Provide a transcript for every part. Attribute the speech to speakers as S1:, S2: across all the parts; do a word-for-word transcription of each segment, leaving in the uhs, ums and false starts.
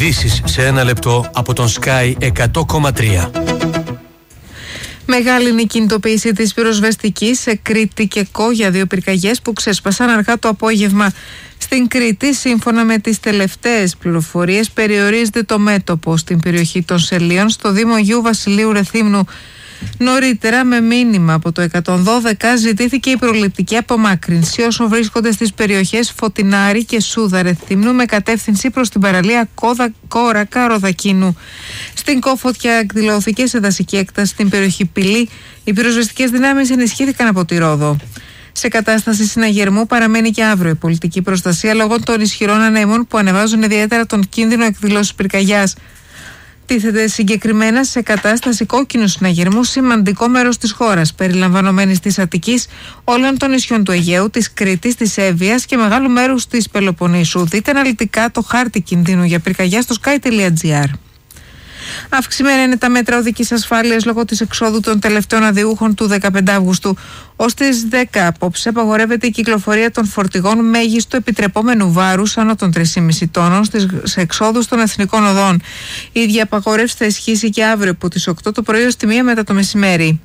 S1: Ειδήσεις σε ένα λεπτό από τον Sky εκατό κόμμα τρία.
S2: Μεγάλη είναι η κινητοποίηση της πυροσβεστικής σε Κρήτη και Κο για δύο πυρκαγιές που ξέσπασαν αργά το απόγευμα. Στην Κρήτη, σύμφωνα με τις τελευταίες πληροφορίες, περιορίζεται το μέτωπο στην περιοχή των Σελίων στο Δήμο Αγίου Βασιλείου Ρεθύμνου. Νωρίτερα, με μήνυμα από το εκατόν δώδεκα, ζητήθηκε η προληπτική απομάκρυνση όσων βρίσκονται στις περιοχές Φωτεινάρη και Σούδα Ρεθύμνου με κατεύθυνση προς την παραλία Κόδα, Κόρακα Ροδακίνου. Στην Κο, φωτιά εκδηλώθηκε σε δασική έκταση στην περιοχή Πυλή. Οι πυροσβεστικές δυνάμεις ενισχύθηκαν από τη Ρόδο. Σε κατάσταση συναγερμού παραμένει και αύριο η πολιτική προστασία λόγω των ισχυρών ανέμων που ανεβάζουν ιδιαίτερα τον κίνδυνο εκδηλώσεως πυρκαγιάς. Τίθεται συγκεκριμένα σε κατάσταση κόκκινου συναγερμού σημαντικό μέρος της χώρας, περιλαμβανομένης της Αττικής, όλων των νησιών του Αιγαίου, της Κρήτης, της Εύβοιας και μεγάλου μέρους της Πελοποννήσου. Δείτε αναλυτικά το χάρτη κινδύνου για πυρκαγιά στο sky τελεία gr. Αυξημένα είναι τα μέτρα οδικής ασφάλειας λόγω της εξόδου των τελευταίων αδειούχων του δεκαπέντε Αυγούστου. Ως τις δέκα απόψε απαγορεύεται η κυκλοφορία των φορτηγών μέγιστο επιτρεπόμενου βάρους άνω των τρία κόμμα πέντε τόνων στις εξόδους των εθνικών οδών. Η ίδια απαγόρευση θα ισχύσει και αύριο από τις οκτώ το πρωί ως τη μία μετά το μεσημέρι.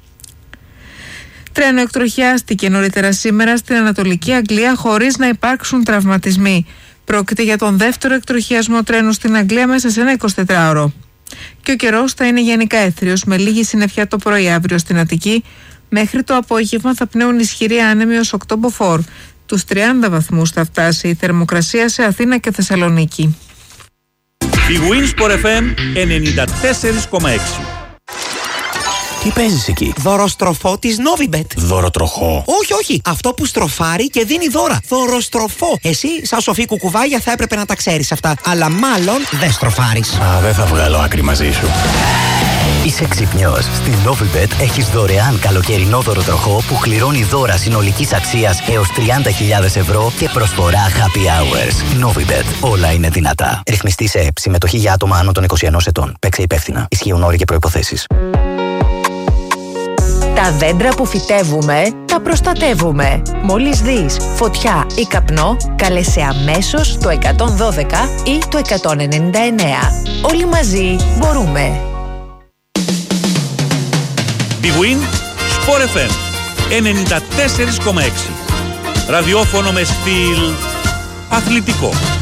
S2: Τρένο εκτροχιάστηκε νωρίτερα σήμερα στην Ανατολική Αγγλία χωρίς να υπάρξουν τραυματισμοί. Πρόκειται για τον δεύτερο εκτροχιασμό τρένου στην Αγγλία μέσα σε ένα εικοσιτετράωρο. Και ο καιρός θα είναι γενικά έθριος με λίγη συννεφιά το πρωί αύριο στην Αττική. Μέχρι το απόγευμα θα πνέουν ισχυροί άνεμοι ως οκτώ μποφόρ. Τους τριάντα βαθμούς θα φτάσει η θερμοκρασία σε Αθήνα και Θεσσαλονίκη.
S3: Η Winsport εφ εμ ενενήντα τέσσερα κόμμα έξι.
S4: Τι παίζεις εκεί?
S5: Δωροστροφό της Novibet.
S4: Δωροτροχό?
S5: Όχι, όχι. Αυτό που στροφάρει και δίνει δώρα. Δωροστροφό. Εσύ, σαν σοφή κουκουβάγια, θα έπρεπε να τα ξέρεις αυτά. Αλλά μάλλον δεν στροφάρεις.
S4: Α, δεν θα βγάλω άκρη μαζί σου.
S6: Είσαι ξυπνιός. Στην Novibet έχεις δωρεάν καλοκαιρινό δωροτροχό που κληρώνει δώρα συνολικής αξίας έως τριάντα χιλιάδες ευρώ και προσφορά happy hours. Novibet. Όλα είναι δυνατά. Ρυθμιστή σε ΕΠ. Συμμετοχή για άτομα άνω των είκοσι ενός ετών. Παίξε υπεύθυνα. Ισχύουν όροι και προϋποθέσεις.
S7: Τα δέντρα που φυτεύουμε, τα προστατεύουμε. Μόλις δεις φωτιά ή καπνό, κάλεσε αμέσως το εκατόν δώδεκα ή το εκατόν ενενήντα εννέα. Όλοι μαζί μπορούμε.
S3: Big Win Sport εφ εμ ενενήντα τέσσερα κόμμα έξι. Ραδιόφωνο με στυλ αθλητικό.